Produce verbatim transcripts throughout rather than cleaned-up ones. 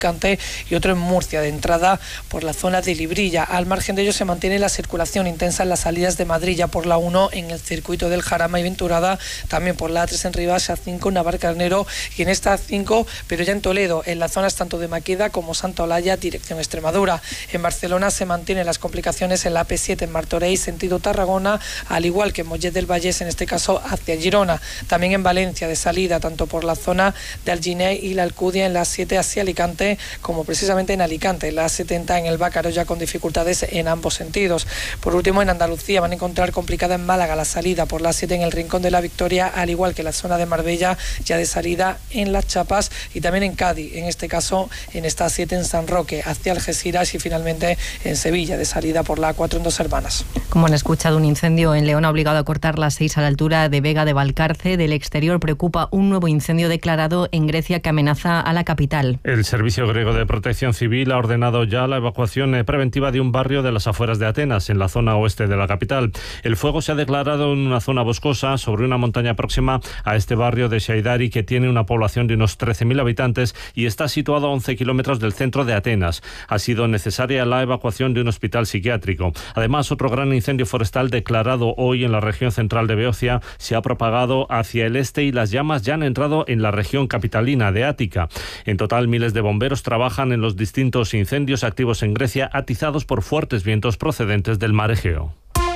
Alicante y otro en Murcia, de entrada por la zona de Librilla. Al margen de ello se mantiene la circulación intensa en las salidas de Madrid, ya por la uno en el circuito del Jarama y Venturada, también por la A tres en Rivas, A cinco en Navarcarnero y en esta A cinco, pero ya en Toledo, en las zonas tanto de Maqueda como Santa Olalla, dirección Extremadura. En Barcelona se mantienen las complicaciones en la A P siete en Martorell, sentido Tarragona, al igual que en Mollet del Vallès, en este caso hacia Girona. También en Valencia, de salida tanto por la zona de Alginé y la Alcudia en la A siete hacia Alicante, como precisamente en Alicante, la A setenta en el Bácaro, ya con dificultades en ambos sentidos. Por último, en Andalucía van a encontrar complicada en Málaga la salida por la A siete en el Rincón de la Victoria, al igual que la zona de Marbella, ya de salida en Las Chapas, y también en Cádiz, en este caso en esta A siete en San Roque hacia Algeciras, y finalmente en Sevilla, de salida por la A cuatro en Dos Hermanas. Como han escuchado, un incendio en León ha obligado a cortar la seis a la altura de Vega de Valcarce. Del exterior preocupa un nuevo incendio declarado en Grecia que amenaza a la capital. El Servicio Griego de Protección Civil ha ordenado ya la evacuación preventiva de un barrio de las afueras de Atenas, en la zona oeste de la capital. El fuego se ha declarado en una zona boscosa sobre una montaña próxima a este barrio de Shaidari, que tiene una población de unos trece mil habitantes y está situado a once kilómetros del centro de Atenas. Ha sido necesaria la evacuación de un hospital psiquiátrico. Además, otro gran incendio forestal declarado hoy en la región central de Beocia se ha propagado hacia el este y las llamas ya han entrado en la región capitalina de Ática. En total, miles de bomberos trabajan en los distintos incendios activos en Grecia, atizados por fuertes vientos procedentes del mar Egeo.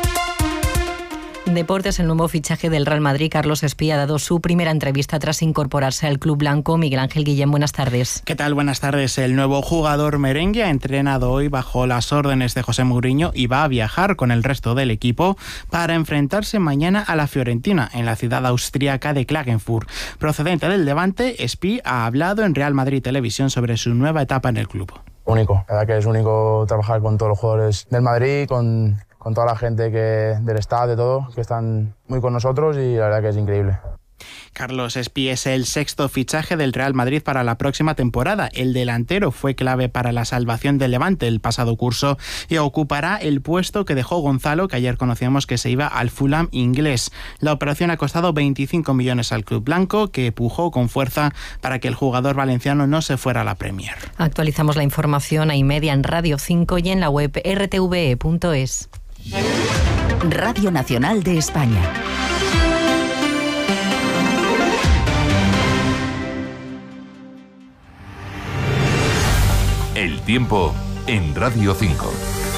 Deportes, el nuevo fichaje del Real Madrid, Carlos Espí, ha dado su primera entrevista tras incorporarse al club blanco. Miguel Ángel Guillén, buenas tardes. ¿Qué tal? Buenas tardes. El nuevo jugador merengue ha entrenado hoy bajo las órdenes de José Mourinho y va a viajar con el resto del equipo para enfrentarse mañana a la Fiorentina en la ciudad austríaca de Klagenfurt. Procedente del Levante, Espí ha hablado en Real Madrid Televisión sobre su nueva etapa en el club. Único, la verdad que es único trabajar con todos los jugadores del Madrid, con... con toda la gente que, del staff, de todo, que están muy con nosotros, y la verdad que es increíble. Carlos Espí es el sexto fichaje del Real Madrid para la próxima temporada. El delantero fue clave para la salvación del Levante el pasado curso y ocupará el puesto que dejó Gonzalo, que ayer conocíamos que se iba al Fulham inglés. La operación ha costado veinticinco millones al club blanco, que pujó con fuerza para que el jugador valenciano no se fuera a la Premier. Actualizamos la información a y media en Radio cinco y en la web r t v e punto es. Radio Nacional de España. El tiempo en Radio cinco.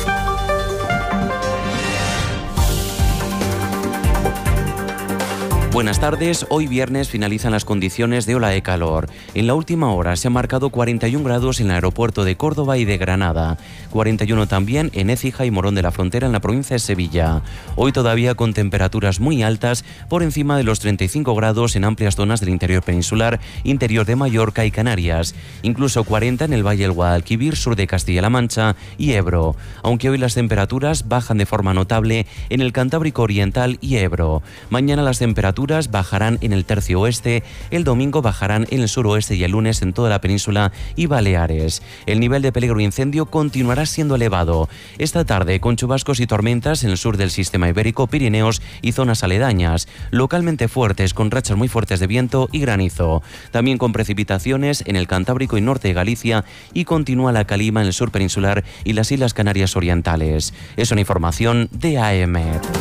Buenas tardes. Hoy viernes finalizan las condiciones de ola de calor. En la última hora se han marcado cuarenta y un grados en el aeropuerto de Córdoba y de Granada, cuarenta y uno también en Écija y Morón de la Frontera en la provincia de Sevilla. Hoy todavía con temperaturas muy altas, por encima de los treinta y cinco grados en amplias zonas del interior peninsular, interior de Mallorca y Canarias, incluso cuarenta en el Valle del Guadalquivir, sur de Castilla-La Mancha y Ebro, aunque hoy las temperaturas bajan de forma notable en el Cantábrico Oriental y Ebro. Mañana las temperaturas bajarán en el tercio oeste, el domingo bajarán en el suroeste y el lunes en toda la península y Baleares. El nivel de peligro de incendio continuará siendo elevado. Esta tarde con chubascos y tormentas en el sur del sistema ibérico, Pirineos y zonas aledañas, localmente fuertes con rachas muy fuertes de viento y granizo. También con precipitaciones en el Cantábrico y norte de Galicia, y continúa la calima en el sur peninsular y las Islas Canarias orientales. Es una información de A E M E T.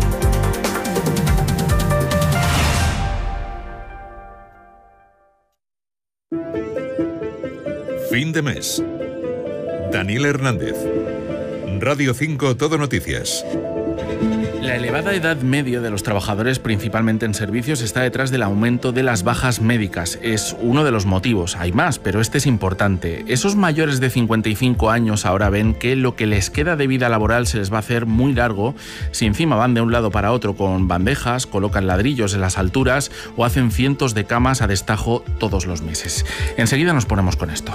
Fin de mes. Daniel Hernández. Radio cinco Todo Noticias. La elevada edad media de los trabajadores, principalmente en servicios, está detrás del aumento de las bajas médicas. Es uno de los motivos. Hay más, pero este es importante. Esos mayores de cincuenta y cinco años ahora ven que lo que les queda de vida laboral se les va a hacer muy largo si encima van de un lado para otro con bandejas, colocan ladrillos en las alturas o hacen cientos de camas a destajo todos los meses. Enseguida nos ponemos con esto.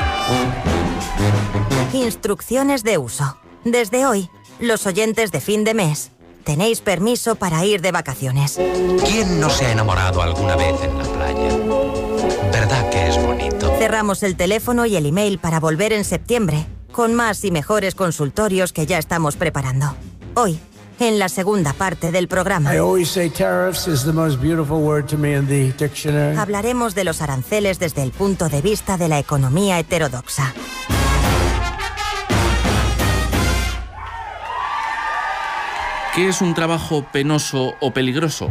Instrucciones de uso. Desde hoy, los oyentes de fin de mes tenéis permiso para ir de vacaciones. ¿Quién no se ha enamorado alguna vez en la playa? ¿Verdad que es bonito? Cerramos el teléfono y el email para volver en septiembre, con más y mejores consultorios que ya estamos preparando. Hoy, en la segunda parte del programa. Hablaremos de los aranceles desde el punto de vista de la economía heterodoxa. ¿Qué es un trabajo penoso o peligroso?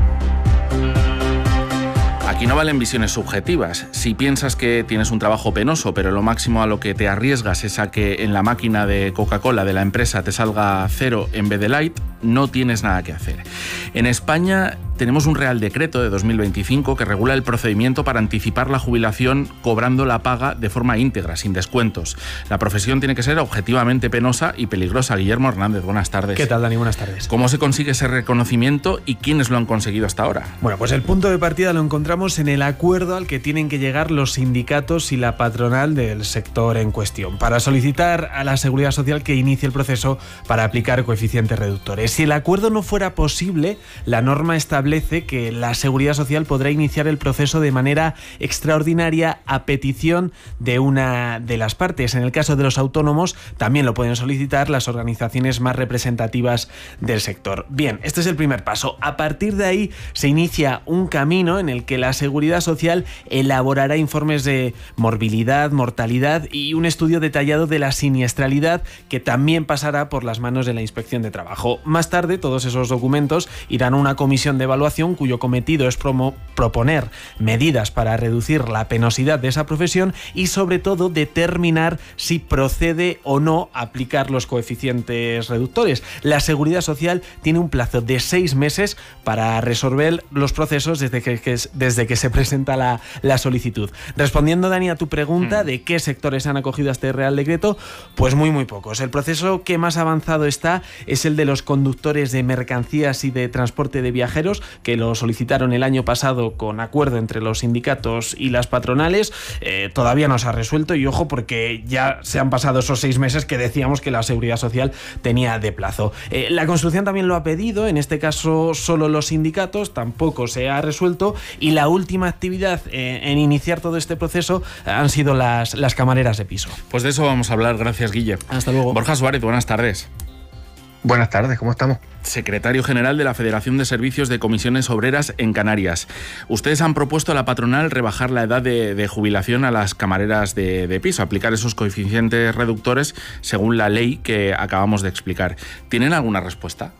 Aquí no valen visiones subjetivas. Si piensas que tienes un trabajo penoso, pero lo máximo a lo que te arriesgas es a que en la máquina de Coca-Cola de la empresa te salga cero en vez de light, no tienes nada que hacer. En España tenemos un Real Decreto de dos mil veinticinco que regula el procedimiento para anticipar la jubilación cobrando la paga de forma íntegra, sin descuentos. La profesión tiene que ser objetivamente penosa y peligrosa. Guillermo Hernández, buenas tardes. ¿Qué tal, Dani? Buenas tardes. ¿Cómo se consigue ese reconocimiento y quiénes lo han conseguido hasta ahora? Bueno, pues el punto de partida lo encontramos en el acuerdo al que tienen que llegar los sindicatos y la patronal del sector en cuestión para solicitar a la Seguridad Social que inicie el proceso para aplicar coeficientes reductores. Si el acuerdo no fuera posible, la norma establece que la Seguridad Social podrá iniciar el proceso de manera extraordinaria a petición de una de las partes. En el caso de los autónomos, también lo pueden solicitar las organizaciones más representativas del sector. Bien, este es el primer paso. A partir de ahí se inicia un camino en el que la Seguridad Social elaborará informes de morbilidad, mortalidad y un estudio detallado de la siniestralidad que también pasará por las manos de la Inspección de Trabajo. Más tarde, todos esos documentos irán a una comisión de evaluación cuyo cometido es promo- proponer medidas para reducir la penosidad de esa profesión y, sobre todo, determinar si procede o no aplicar los coeficientes reductores. La Seguridad Social tiene un plazo de seis meses para resolver los procesos desde que, que, desde que se presenta la, la solicitud. Respondiendo, Dani, a tu pregunta de qué sectores han acogido a este Real Decreto, pues muy, muy pocos. El proceso que más avanzado está es el de los conductores de mercancías y de transporte de viajeros, que lo solicitaron el año pasado con acuerdo entre los sindicatos y las patronales. Eh, todavía no se ha resuelto y ojo, porque ya se han pasado esos seis meses que decíamos que la Seguridad Social tenía de plazo. Eh, la construcción también lo ha pedido, en este caso solo los sindicatos, tampoco se ha resuelto, y la última actividad eh, en iniciar todo este proceso han sido las, las camareras de piso. Pues de eso vamos a hablar, gracias, Guille. Hasta luego. Borja Suárez, buenas tardes. Buenas tardes, ¿cómo estamos? Secretario General de la Federación de Servicios de Comisiones Obreras en Canarias. Ustedes han propuesto a la patronal rebajar la edad de, de jubilación a las camareras de, de piso, aplicar esos coeficientes reductores según la ley que acabamos de explicar. ¿Tienen alguna respuesta?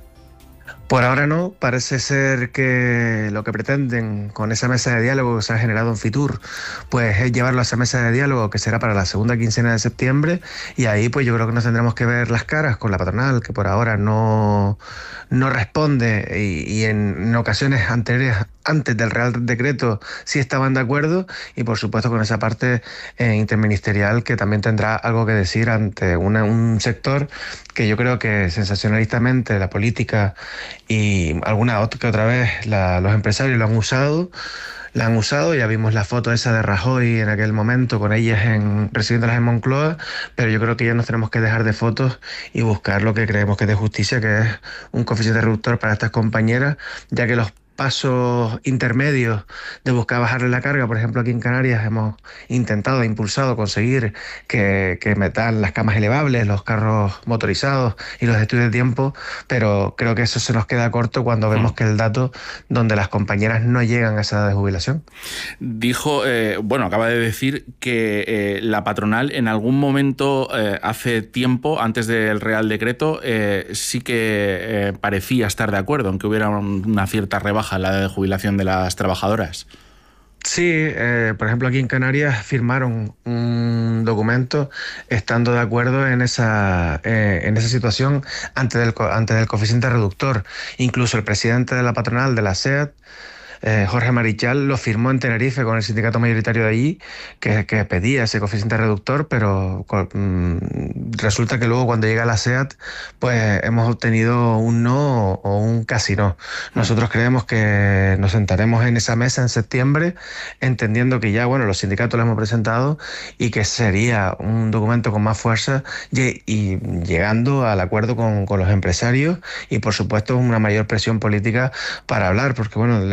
Por ahora no, parece ser que lo que pretenden con esa mesa de diálogo que se ha generado en Fitur, pues es llevarlo a esa mesa de diálogo que será para la segunda quincena de septiembre, y ahí pues yo creo que nos tendremos que ver las caras con la patronal, que por ahora no, no responde y, y en, en ocasiones anteriores, antes del Real Decreto, sí estaban de acuerdo, y por supuesto con esa parte eh, interministerial que también tendrá algo que decir ante una, un sector que yo creo que sensacionalistamente la política y alguna otra que otra vez la, los empresarios lo han usado, la han usado, ya vimos la foto esa de Rajoy en aquel momento con ellas en, recibiéndolas en Moncloa, pero yo creo que ya nos tenemos que dejar de fotos y buscar lo que creemos que es de justicia, que es un coeficiente reductor para estas compañeras, ya que los pasos intermedios de buscar bajarle la carga, por ejemplo aquí en Canarias hemos intentado, impulsado conseguir que, que metan las camas elevables, los carros motorizados y los estudios de tiempo, pero creo que eso se nos queda corto cuando vemos que el dato donde las compañeras no llegan a esa edad de jubilación. Dijo, eh, bueno, acaba de decir que eh, la patronal en algún momento eh, hace tiempo, antes del Real Decreto, eh, sí que eh, parecía estar de acuerdo en que hubiera una cierta rebaja la edad de jubilación de las trabajadoras. Sí, eh, por ejemplo aquí en Canarias firmaron un documento estando de acuerdo en esa, eh, en esa situación antes del, antes del coeficiente reductor. Incluso el presidente de la patronal de la SEAT, Eh, Jorge Marichal, lo firmó en Tenerife con el sindicato mayoritario de allí, que, que pedía ese coeficiente reductor, pero mmm, resulta que luego cuando llega la SEAT, pues hemos obtenido un no o un casi no. Nosotros creemos que nos sentaremos en esa mesa en septiembre, entendiendo que ya, bueno, los sindicatos lo hemos presentado y que sería un documento con más fuerza y, y llegando al acuerdo con, con los empresarios y, por supuesto, una mayor presión política para hablar, porque, bueno, Guillermo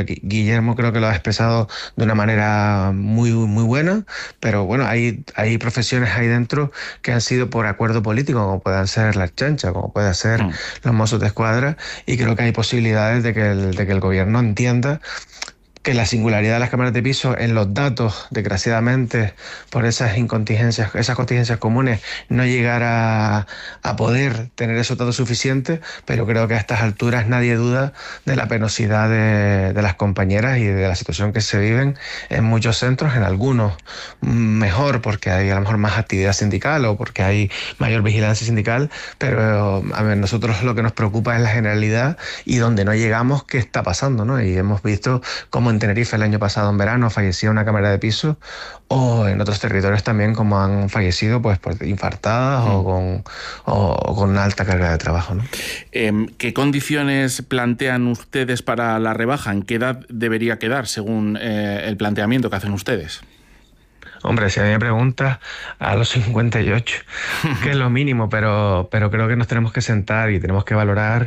Guillermo creo que lo ha expresado de una manera muy, muy buena, pero bueno, hay, hay profesiones ahí dentro que han sido por acuerdo político, como puedan ser la Chancha, como pueden ser mm. los Mossos de Escuadra, y creo que hay posibilidades de que el, de que el gobierno entienda que la singularidad de las cámaras de piso en los datos, desgraciadamente, por esas incontingencias, esas contingencias comunes, no llegara a poder tener esos datos suficientes, pero creo que a estas alturas nadie duda de la penosidad de, de las compañeras y de la situación que se viven en muchos centros, en algunos mejor porque hay a lo mejor más actividad sindical o porque hay mayor vigilancia sindical, pero a ver, nosotros lo que nos preocupa es la generalidad y donde no llegamos, qué está pasando, ¿no? Y hemos visto cómo en Tenerife el año pasado en verano fallecía una cámara de piso, o en otros territorios también como han fallecido pues por infartadas mm. o, con, o, o con una alta carga de trabajo, ¿no? Eh, ¿Qué condiciones plantean ustedes para la rebaja? ¿En qué edad debería quedar según eh, el planteamiento que hacen ustedes? Hombre, si a mí me preguntas, a los cincuenta y ocho, que es lo mínimo, pero, pero creo que nos tenemos que sentar y tenemos que valorar,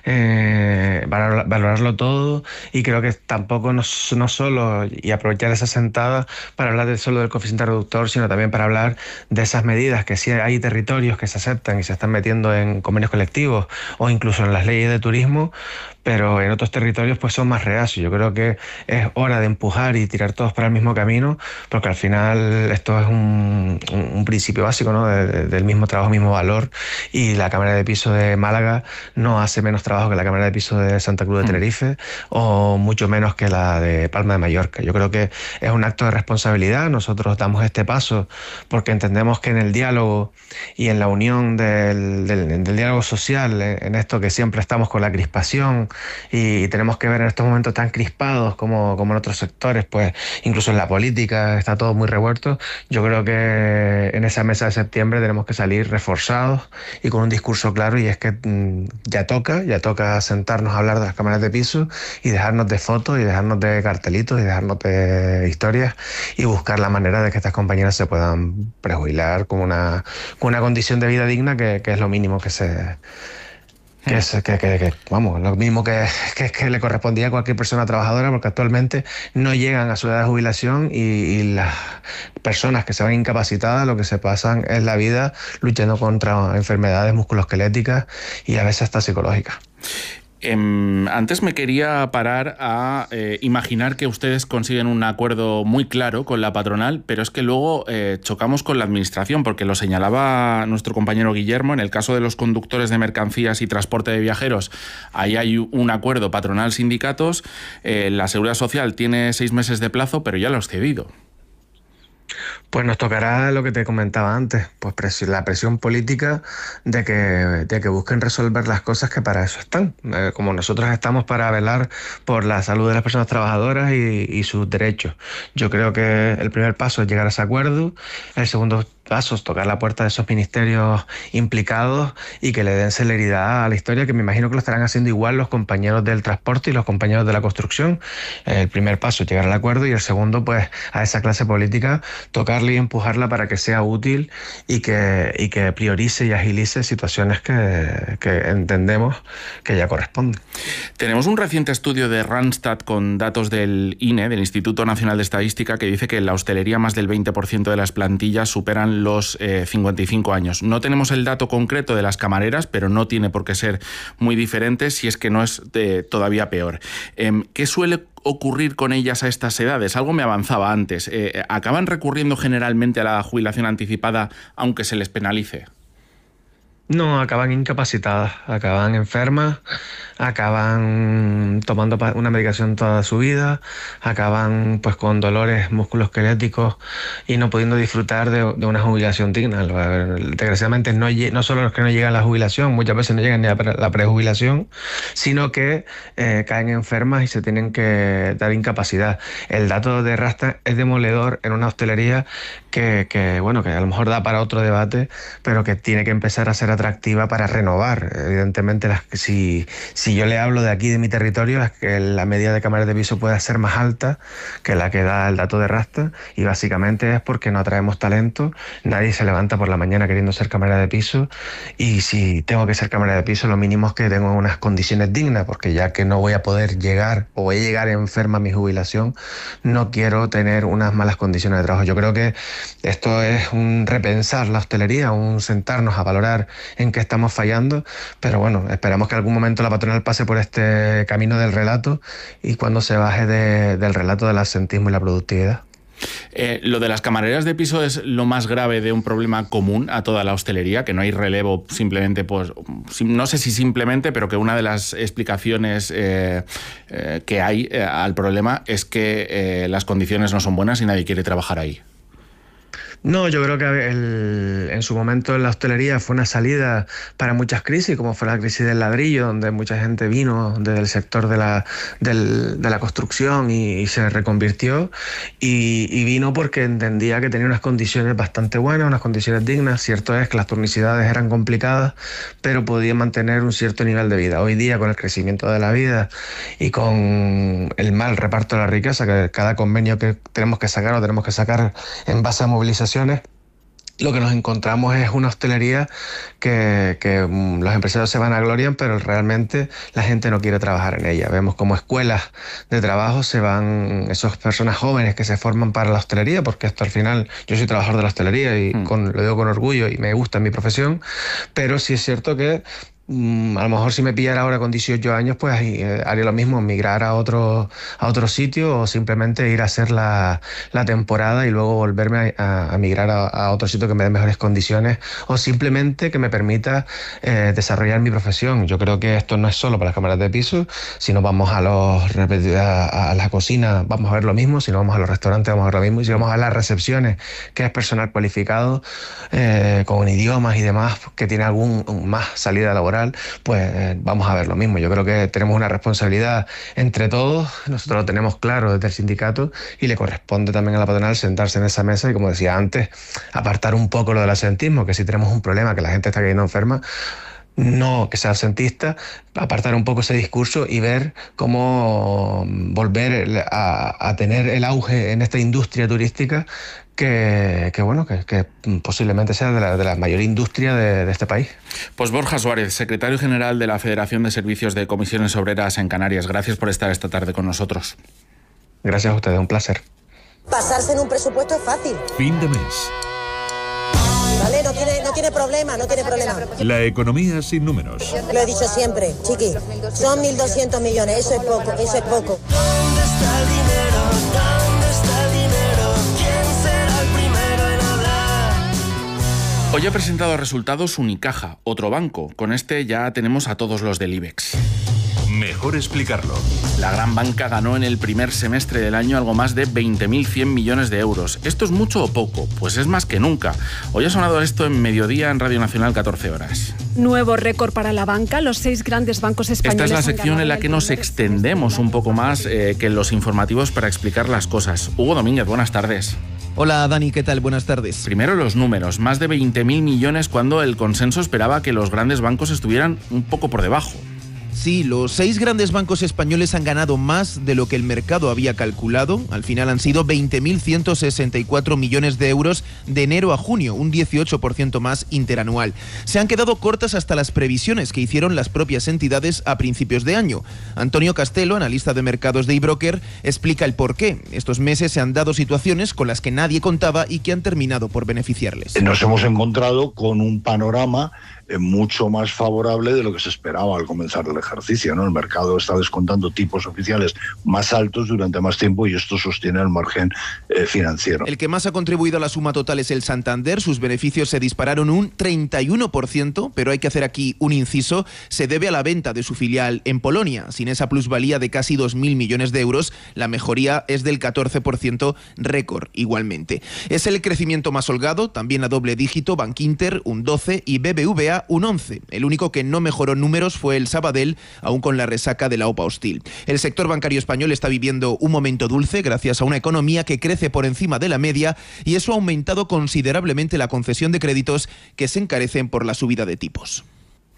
eh, valor, valorarlo todo, y creo que tampoco no, no solo, y aprovechar esa sentada para hablar de solo del coeficiente reductor, sino también para hablar de esas medidas que sí hay territorios que se aceptan y se están metiendo en convenios colectivos o incluso en las leyes de turismo, pero en otros territorios pues son más reacios. Yo creo que es hora de empujar y tirar todos para el mismo camino, porque al final esto es un, un, un principio básico, ¿no? De, de, del mismo trabajo, mismo valor, y la cámara de piso de Málaga no hace menos trabajo que la cámara de piso de Santa Cruz de Tenerife mm. o mucho menos que la de Palma de Mallorca. Yo creo que es un acto de responsabilidad. Nosotros damos este paso porque entendemos que en el diálogo y en la unión del, del, del diálogo social, en esto que siempre estamos con la crispación, y tenemos que ver en estos momentos tan crispados como, como en otros sectores, pues incluso en la política está todo muy revuelto. Yo creo que en esa mesa de septiembre tenemos que salir reforzados y con un discurso claro, y es que mmm, ya toca, ya toca sentarnos a hablar de las cámaras de piso y dejarnos de fotos y dejarnos de cartelitos y dejarnos de historias y buscar la manera de que estas compañeras se puedan prejubilar con una, con una condición de vida digna que, que es lo mínimo que se... Que es que, que, que vamos, lo mismo que, que, que le correspondía a cualquier persona trabajadora, porque actualmente no llegan a su edad de jubilación y, y las personas que se van incapacitadas lo que se pasan es la vida luchando contra enfermedades musculoesqueléticas y a veces hasta psicológicas. Eh, antes me quería parar a eh, imaginar que ustedes consiguen un acuerdo muy claro con la patronal, pero es que luego eh, chocamos con la administración, porque lo señalaba nuestro compañero Guillermo, en el caso de los conductores de mercancías y transporte de viajeros, ahí hay un acuerdo patronal-sindicatos, eh, la Seguridad Social tiene seis meses de plazo, pero ya lo ha excedido. Pues nos tocará lo que te comentaba antes, pues presión, la presión política de que, de que busquen resolver las cosas que para eso están. Eh, como nosotros estamos para velar por la salud de las personas trabajadoras y, y sus derechos. Yo creo que el primer paso es llegar a ese acuerdo, el segundo paso es tocar la puerta de esos ministerios implicados y que le den celeridad a la historia, que me imagino que lo estarán haciendo igual los compañeros del transporte y los compañeros de la construcción. El primer paso es llegar al acuerdo y el segundo, pues a esa clase política tocarle y empujarla para que sea útil y que, y que priorice y agilice situaciones que, que entendemos que ya corresponden. Tenemos un reciente estudio de Randstad con datos del I N E, del Instituto Nacional de Estadística, que dice que en la hostelería más del veinte por ciento de las plantillas superan los eh, cincuenta y cinco años. No tenemos el dato concreto de las camareras, pero no tiene por qué ser muy diferente, si es que no es de, todavía peor. Eh, ¿Qué suele ocurrir con ellas a estas edades? Algo me avanzaba antes. Eh, ¿Acaban recurriendo generalmente a la jubilación anticipada aunque se les penalice? No, acaban incapacitadas, acaban enfermas, acaban tomando una medicación toda su vida, acaban pues con dolores musculoesqueléticos y no pudiendo disfrutar de, de una jubilación digna. Desgraciadamente no, no solo los que no llegan a la jubilación, muchas veces no llegan ni a la prejubilación, sino que eh, caen enfermas y se tienen que dar incapacidad. El dato de Randstad es demoledor en una hostelería que, que, bueno, que a lo mejor da para otro debate, pero que tiene que empezar a ser atractiva para renovar. Evidentemente, las, si, si si yo le hablo de aquí, de mi territorio, es que la media de cámaras de piso puede ser más alta que la que da el dato de Rasta, y básicamente es porque no atraemos talento, nadie se levanta por la mañana queriendo ser cámara de piso, y si tengo que ser cámara de piso, lo mínimo es que tengo unas condiciones dignas, porque ya que no voy a poder llegar o voy a llegar enferma a mi jubilación, no quiero tener unas malas condiciones de trabajo. Yo creo que esto es un repensar la hostelería, un sentarnos a valorar en qué estamos fallando, pero bueno, esperamos que en algún momento la patronal pase por este camino del relato y cuando se baje de, del relato del absentismo y la productividad. Eh, lo de las camareras de piso es lo más grave de un problema común a toda la hostelería, que no hay relevo simplemente, pues no sé si simplemente, pero que una de las explicaciones eh, eh, que hay eh, al problema es que eh, las condiciones no son buenas y nadie quiere trabajar ahí. No, yo creo que el, en su momento la hostelería fue una salida para muchas crisis, como fue la crisis del ladrillo, donde mucha gente vino desde el sector de la, del, de la construcción y, y se reconvirtió, y, y vino porque entendía que tenía unas condiciones bastante buenas, unas condiciones dignas. Cierto es que las turnicidades eran complicadas, pero podía mantener un cierto nivel de vida. Hoy día, con el crecimiento de la vida y con el mal reparto de la riqueza, que cada convenio que tenemos que sacar, lo tenemos que sacar en base a movilización, lo que nos encontramos es una hostelería que, que um, los empresarios se vanaglorian, pero realmente la gente no quiere trabajar en ella. Vemos como escuelas de trabajo se van esas personas jóvenes que se forman para la hostelería, porque esto al final, yo soy trabajador de la hostelería y mm. con, lo digo con orgullo y me gusta mi profesión, pero sí es cierto que a lo mejor si me pillara ahora con dieciocho años, pues eh, haría lo mismo, migrar a otro, a otro sitio o simplemente ir a hacer la, la temporada y luego volverme a, a, a migrar a, a otro sitio que me dé mejores condiciones o simplemente que me permita eh, desarrollar mi profesión. Yo creo que esto no es solo para las cámaras de piso, si no vamos a, los, a, a la cocina vamos a ver lo mismo, si no vamos a los restaurantes vamos a ver lo mismo, y si vamos a las recepciones, que es personal cualificado eh, con idiomas y demás, que tiene algún más salida laboral, pues eh, vamos a ver lo mismo. Yo creo que tenemos una responsabilidad entre todos, nosotros lo tenemos claro desde el sindicato y le corresponde también a la patronal sentarse en esa mesa y, como decía antes, apartar un poco lo del absentismo, que si tenemos un problema, que la gente está cayendo enferma, no que sea absentista, apartar un poco ese discurso y ver cómo volver a, a tener el auge en esta industria turística que, que bueno, que, que posiblemente sea de la, de la mayor industria de, de este país. Pues Borja Suárez, secretario general de la Federación de Servicios de Comisiones Obreras en Canarias, gracias por estar esta tarde con nosotros. Gracias a ustedes, un placer. Pasarse en un presupuesto es fácil. Fin de mes. Vale, no tiene, no tiene problema, no tiene problema. La economía sin números. Lo he dicho siempre, chiqui, son mil doscientos millones, eso es poco, eso es poco. ¿Dónde está el dinero? ¿Dónde está el dinero? ¿Quién será el primero en hablar? Hoy ha presentado resultados Unicaja, otro banco. Con este ya tenemos a todos los del IBEX. Mejor explicarlo. La gran banca ganó en el primer semestre del año algo más de veinte mil cien millones de euros. ¿Esto es mucho o poco? Pues es más que nunca. Hoy ha sonado esto en Mediodía en Radio Nacional, catorce horas. Nuevo récord para la banca. Los seis grandes bancos españoles. Esta es la sección en la que nos extendemos un poco más eh, que en los informativos para explicar las cosas. Hugo Domínguez, buenas tardes. Hola Dani, ¿qué tal? Buenas tardes. Primero los números, más de veinte mil millones cuando el consenso esperaba que los grandes bancos estuvieran un poco por debajo. Sí, los seis grandes bancos españoles han ganado más de lo que el mercado había calculado. Al final han sido veinte mil ciento sesenta y cuatro millones de euros de enero a junio, un dieciocho por ciento más interanual. Se han quedado cortas hasta las previsiones que hicieron las propias entidades a principios de año. Antonio Castelo, analista de mercados de iBroker, explica el porqué. Estos meses se han dado situaciones con las que nadie contaba y que han terminado por beneficiarles. Nos hemos encontrado con un panorama mucho más favorable de lo que se esperaba al comenzar el ejercicio, ¿no? El mercado está descontando tipos oficiales más altos durante más tiempo y esto sostiene el margen eh, financiero. El que más ha contribuido a la suma total es el Santander. Sus beneficios se dispararon un treinta y uno por ciento, pero hay que hacer aquí un inciso. Se debe a la venta de su filial en Polonia. Sin esa plusvalía de casi dos mil millones de euros, la mejoría es del catorce por ciento, récord igualmente. Es el crecimiento más holgado, también a doble dígito, Bankinter un doce y B B V A un once. El único que no mejoró números fue el Sabadell, aún con la resaca de la OPA hostil. El sector bancario español está viviendo un momento dulce gracias a una economía que crece por encima de la media y eso ha aumentado considerablemente la concesión de créditos que se encarecen por la subida de tipos.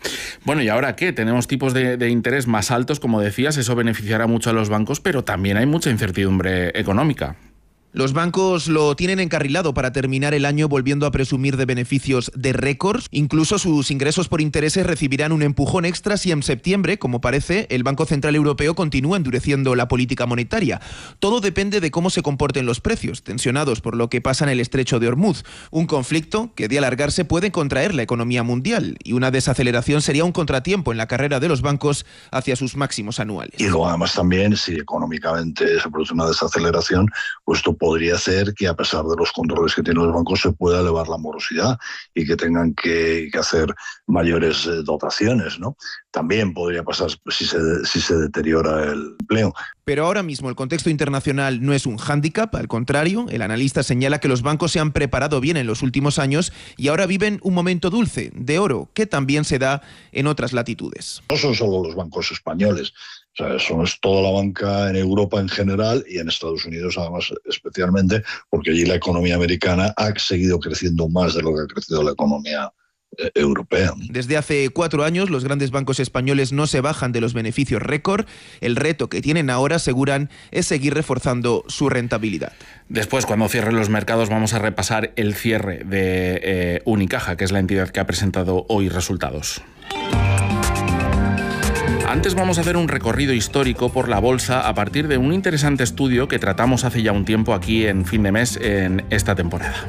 Bueno, ¿y ahora qué? Tenemos tipos de, de interés más altos, como decías, eso beneficiará mucho a los bancos, pero también hay mucha incertidumbre económica. Los bancos lo tienen encarrilado para terminar el año volviendo a presumir de beneficios de récord. Incluso sus ingresos por intereses recibirán un empujón extra si en septiembre, como parece, el Banco Central Europeo continúa endureciendo la política monetaria. Todo depende de cómo se comporten los precios, tensionados por lo que pasa en el estrecho de Hormuz. Un conflicto que de alargarse puede contraer la economía mundial y una desaceleración sería un contratiempo en la carrera de los bancos hacia sus máximos anuales. Y luego además también, si económicamente se produce una desaceleración, pues esto podría hacer que a pesar de los controles que tienen los bancos se pueda elevar la morosidad y que tengan que, que hacer mayores eh, dotaciones, ¿no? También podría pasar si se, si se deteriora el empleo. Pero ahora mismo el contexto internacional no es un hándicap, al contrario, el analista señala que los bancos se han preparado bien en los últimos años y ahora viven un momento dulce, de oro, que también se da en otras latitudes. No son solo los bancos españoles, o sea, eso es toda la banca en Europa en general y en Estados Unidos además especialmente, porque allí la economía americana ha seguido creciendo más de lo que ha crecido la economía europea. Desde hace cuatro años los grandes bancos españoles no se bajan de los beneficios récord. El reto que tienen ahora, aseguran, es seguir reforzando su rentabilidad. Después, cuando cierren los mercados, vamos a repasar el cierre de eh, Unicaja, que es la entidad que ha presentado hoy resultados. Antes vamos a hacer un recorrido histórico por la bolsa a partir de un interesante estudio que tratamos hace ya un tiempo aquí en Fin de Mes en esta temporada.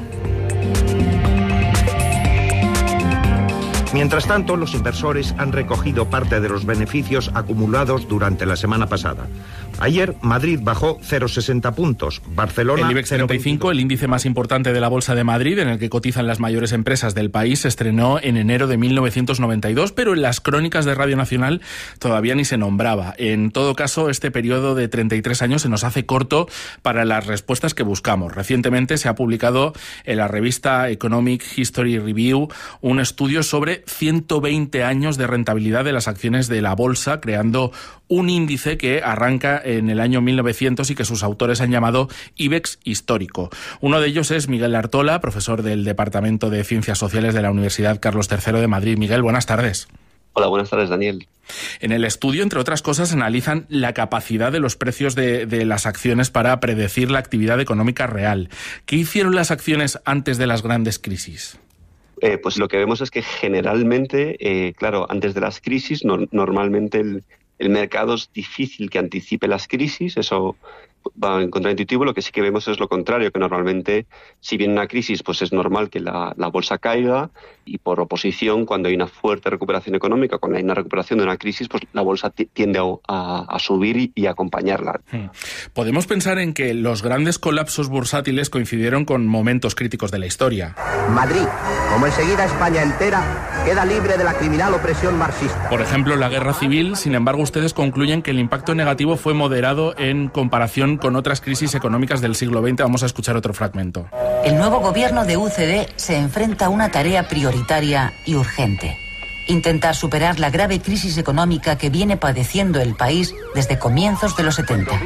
Mientras tanto, los inversores han recogido parte de los beneficios acumulados durante la semana pasada. Ayer, Madrid bajó cero coma sesenta puntos, Barcelona... El IBEX treinta y cinco, el índice más importante de la Bolsa de Madrid, en el que cotizan las mayores empresas del país, se estrenó en enero de mil novecientos noventa y dos, pero en las crónicas de Radio Nacional todavía ni se nombraba. En todo caso, este periodo de treinta y tres años se nos hace corto para las respuestas que buscamos. Recientemente se ha publicado en la revista Economic History Review un estudio sobre ciento veinte años de rentabilidad de las acciones de la Bolsa, creando un índice que arranca en el año mil novecientos y que sus autores han llamado IBEX histórico. Uno de ellos es Miguel Artola, profesor del Departamento de Ciencias Sociales de la Universidad Carlos tercero de Madrid. Miguel, buenas tardes. Hola, buenas tardes, Daniel. En el estudio, entre otras cosas, analizan la capacidad de los precios de, de las acciones para predecir la actividad económica real. ¿Qué hicieron las acciones antes de las grandes crisis? Eh, pues lo que vemos es que generalmente, eh, claro, antes de las crisis, no, normalmente el, el mercado es difícil que anticipe las crisis, eso va en contraintuitivo. Lo que sí que vemos es lo contrario, que normalmente, si viene una crisis, pues es normal que la, la bolsa caiga, y por oposición, cuando hay una fuerte recuperación económica, cuando hay una recuperación de una crisis, pues la bolsa tiende a, a subir y, y a acompañarla. Podemos pensar en que los grandes colapsos bursátiles coincidieron con momentos críticos de la historia. Madrid, como enseguida España entera, queda libre de la criminal opresión marxista. Por ejemplo, la guerra civil. Sin embargo, ustedes concluyen que el impacto negativo fue moderado en comparación con otras crisis económicas del siglo veinte. Vamos a escuchar otro fragmento. El nuevo gobierno de U C D se enfrenta a una tarea prioritaria y urgente: intentar superar la grave crisis económica que viene padeciendo el país desde comienzos de los setenta.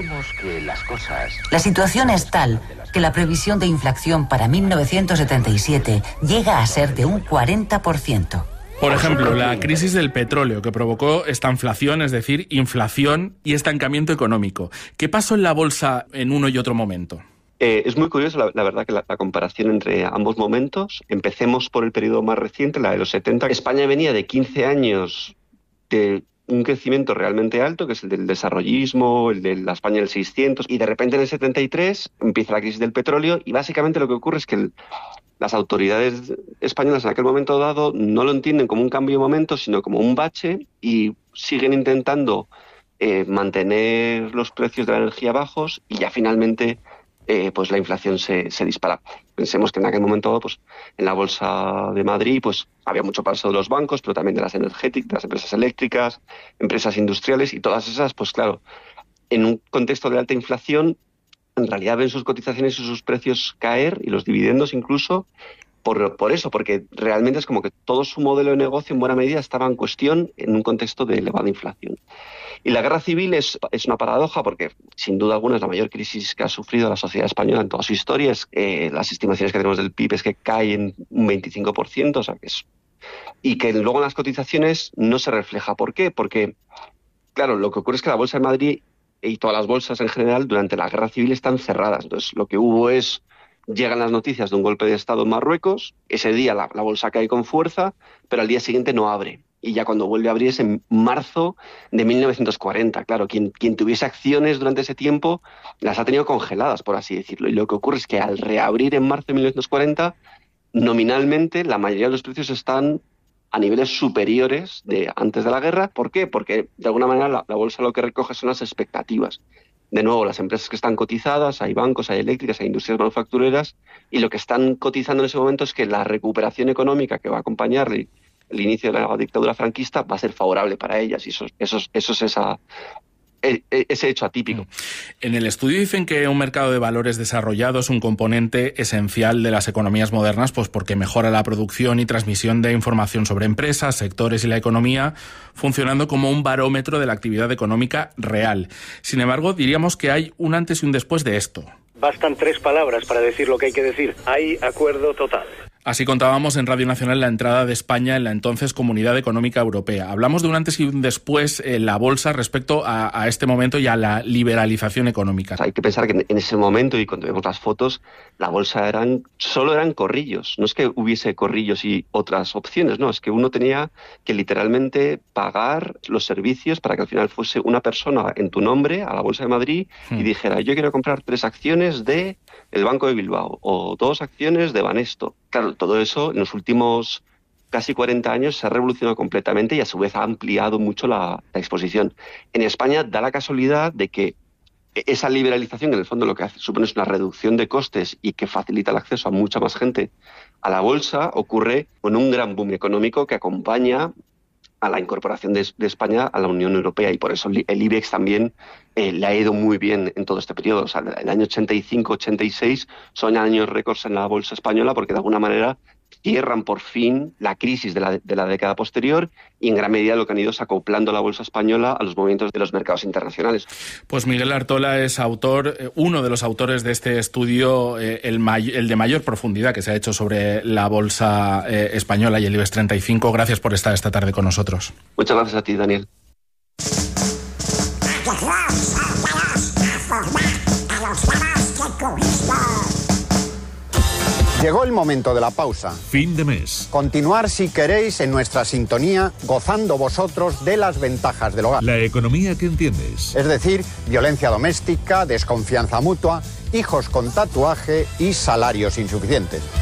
La situación es tal que la previsión de inflación para mil novecientos setenta y siete llega a ser de un cuarenta por ciento. Por ejemplo, la crisis del petróleo, que provocó estanflación, es decir, inflación y estancamiento económico. ¿Qué pasó en la bolsa en uno y otro momento? Eh, es muy curioso, la, la verdad, que la, la comparación entre ambos momentos. Empecemos por el periodo más reciente, la de los setenta. España venía de quince años de un crecimiento realmente alto, que es el del desarrollismo, el de la España del seiscientos, y de repente en el setenta y tres empieza la crisis del petróleo, y básicamente lo que ocurre es que el, las autoridades españolas en aquel momento dado no lo entienden como un cambio de momento, sino como un bache, y siguen intentando eh, mantener los precios de la energía bajos, y ya finalmente eh, pues la inflación se, se dispara. Pensemos que en aquel momento dado, pues, en la Bolsa de Madrid, pues había mucho paso de los bancos, pero también de las energéticas, de las empresas eléctricas, empresas industriales, y todas esas, pues claro, en un contexto de alta inflación, en realidad ven sus cotizaciones y sus precios caer, y los dividendos incluso, por, por eso, porque realmente es como que todo su modelo de negocio en buena medida estaba en cuestión en un contexto de elevada inflación. Y la guerra civil es, es una paradoja, porque sin duda alguna es la mayor crisis que ha sufrido la sociedad española en toda su historia. Es, eh, las estimaciones que tenemos del P I B es que cae en un veinticinco por ciento, o sea que es y que luego en las cotizaciones no se refleja. ¿Por qué? Porque, claro, lo que ocurre es que la Bolsa de Madrid y todas las bolsas en general durante la Guerra Civil están cerradas. Entonces, lo que hubo es, llegan las noticias de un golpe de Estado en Marruecos, ese día la, la bolsa cae con fuerza, pero al día siguiente no abre. Y ya cuando vuelve a abrir es en marzo de mil novecientos cuarenta. Claro, quien, quien tuviese acciones durante ese tiempo las ha tenido congeladas, por así decirlo. Y lo que ocurre es que al reabrir en marzo de mil novecientos cuarenta, nominalmente la mayoría de los precios están a niveles superiores de antes de la guerra. ¿Por qué? Porque de alguna manera la, la bolsa lo que recoge son las expectativas. De nuevo, las empresas que están cotizadas, hay bancos, hay eléctricas, hay industrias manufactureras, y lo que están cotizando en ese momento es que la recuperación económica que va a acompañar el, el inicio de la dictadura franquista va a ser favorable para ellas, y eso, eso, eso es esa... ese hecho atípico. En el estudio dicen que un mercado de valores desarrollado es un componente esencial de las economías modernas, pues porque mejora la producción y transmisión de información sobre empresas, sectores y la economía, funcionando como un barómetro de la actividad económica real. Sin embargo, diríamos que hay un antes y un después de esto. Bastan tres palabras para decir lo que hay que decir. Hay acuerdo total. Así contábamos en Radio Nacional la entrada de España en la entonces Comunidad Económica Europea. Hablamos de un antes y un después en la bolsa respecto a, a este momento y a la liberalización económica. Hay que pensar que en ese momento, y cuando vemos las fotos, la bolsa eran solo eran corrillos. No es que hubiese corrillos y otras opciones, no, es que uno tenía que literalmente pagar los servicios para que al final fuese una persona en tu nombre a la Bolsa de Madrid hmm. y dijera, yo quiero comprar tres acciones de el Banco de Bilbao o dos acciones de Banesto. Claro, todo eso en los últimos casi cuarenta años se ha revolucionado completamente y a su vez ha ampliado mucho la, la exposición. En España da la casualidad de que esa liberalización, en el fondo lo que hace, supone es una reducción de costes y que facilita el acceso a mucha más gente a la bolsa, ocurre con un gran boom económico que acompaña a la incorporación de, de España a la Unión Europea, y por eso el IBEX también eh, le ha ido muy bien en todo este periodo. O sea, el año ochenta y cinco ochenta y seis son años récords en la bolsa española porque de alguna manera cierran por fin la crisis de la, de la década posterior, y en gran medida lo que han ido es acoplando la bolsa española a los movimientos de los mercados internacionales. Pues Miguel Artola es autor, uno de los autores de este estudio, eh, el, may, el de mayor profundidad que se ha hecho sobre la bolsa eh, española y el IBEX treinta y cinco. Gracias por estar esta tarde con nosotros. Muchas gracias a ti, Daniel. Llegó el momento de la pausa. Fin de mes. Continuar, si queréis, en nuestra sintonía, gozando vosotros de las ventajas del hogar. La economía que entiendes. Es decir, violencia doméstica, desconfianza mutua, hijos con tatuaje y salarios insuficientes.